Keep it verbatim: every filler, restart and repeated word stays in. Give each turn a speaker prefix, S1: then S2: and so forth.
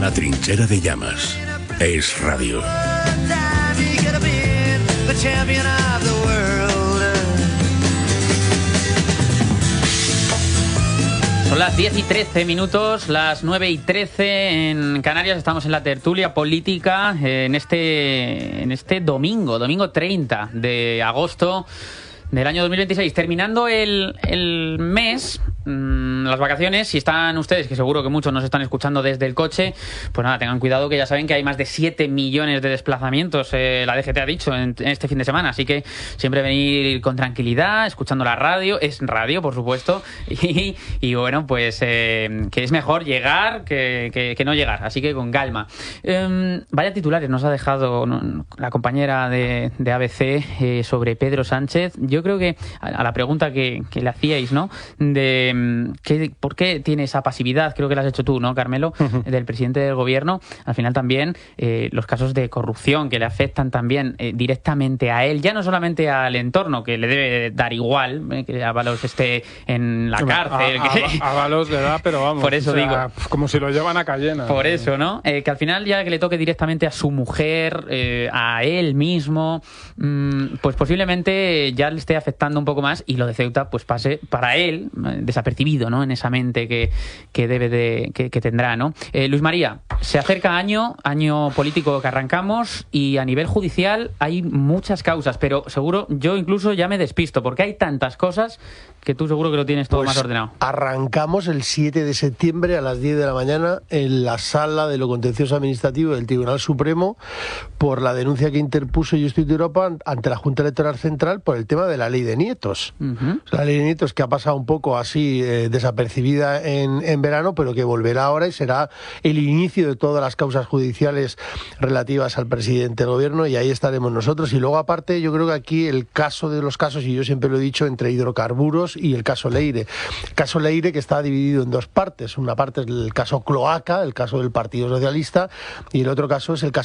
S1: Una trinchera de llamas. Es radio.
S2: Son las diez y trece minutos, las nueve y trece en Canarias. Estamos en la tertulia política en este, en este domingo, domingo treinta de agosto del año dos mil veintiséis. Terminando el, el mes, mmm, las vacaciones, si están ustedes, que seguro que muchos nos están escuchando desde el coche, pues nada, tengan cuidado, que ya saben que hay más de siete millones de desplazamientos, eh, la D G T ha dicho, en, en este fin de semana. Así que siempre venir con tranquilidad, escuchando la radio, es radio, por supuesto, y, y bueno, pues eh, que es mejor llegar que, que, que no llegar, así que con calma. Eh, vaya titulares nos ha dejado no, la compañera de, de A B C eh, sobre Pedro Sánchez. Yo creo que a la pregunta que, que le hacíais, ¿no? De ¿qué, ¿por qué tiene esa pasividad? Creo que la has hecho tú, ¿no, Carmelo? Uh-huh. Del presidente del gobierno. Al final también eh, los casos de corrupción que le afectan también eh, directamente a él, ya no solamente al entorno, que le debe dar igual, eh, que Ábalos esté en la cárcel.
S3: A,
S2: que...
S3: a, Ábalos le da, pero vamos.
S2: Por eso
S3: o sea,
S2: digo.
S3: Como si lo llevan a Cayena.
S2: Por eso, ¿no? Eh, que al final ya que le toque directamente a su mujer, eh, a él mismo, mmm, pues posiblemente ya le esté afectando un poco más y lo de Ceuta pues pase para él eh, desapercibido, ¿no? En esa mente que, que debe de que, que tendrá, ¿no? Eh, Luis María, se acerca año año político que arrancamos y a nivel judicial hay muchas causas, pero seguro yo incluso ya me despisto porque hay tantas cosas que tú seguro que lo tienes todo
S4: pues
S2: más ordenado.
S4: Arrancamos el siete de septiembre a las diez de la mañana en la sala de lo contencioso administrativo del Tribunal Supremo por la denuncia que interpuso Justicia Europa ante la Junta Electoral Central por el tema de la ley de nietos. Uh-huh. La ley de nietos que ha pasado un poco así eh, desapercibida en, en verano, pero que volverá ahora y será el inicio de todas las causas judiciales relativas al presidente del gobierno, y ahí estaremos nosotros. Y luego aparte yo creo que aquí el caso de los casos, y yo siempre lo he dicho, entre hidrocarburos y el caso Leire. El caso Leire que está dividido en dos partes. Una parte es el caso Cloaca, el caso del Partido Socialista, y el otro caso es el caso